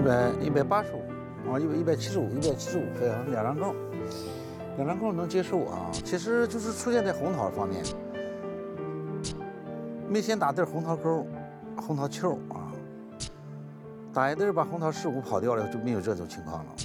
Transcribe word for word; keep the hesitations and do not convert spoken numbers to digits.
百一百八十五，啊，一百一百七十五，一百七十五飞啊，两张钩，两张钩能接受啊。其实就是出现在红桃方面，没先打对红桃钩，红桃球啊，打一对把红桃十五跑掉了，就没有这种情况了。